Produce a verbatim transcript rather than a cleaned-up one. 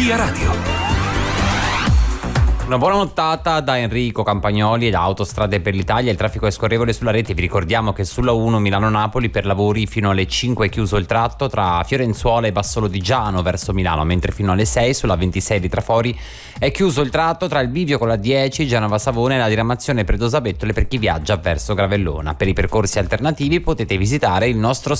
Via Radio. Una buona nottata da Enrico Campagnoli e da Autostrade per l'Italia. Il traffico è scorrevole sulla rete. Vi ricordiamo che sulla uno Milano-Napoli per lavori fino alle cinque è chiuso il tratto tra Fiorenzuola e Bassolo di Giano verso Milano, mentre fino alle sei sulla ventisei di Trafori è chiuso il tratto tra il bivio con la dieci Genova-Savona e la diramazione Predosa-Bettole per chi viaggia verso Gravellona. Per i percorsi alternativi potete visitare il nostro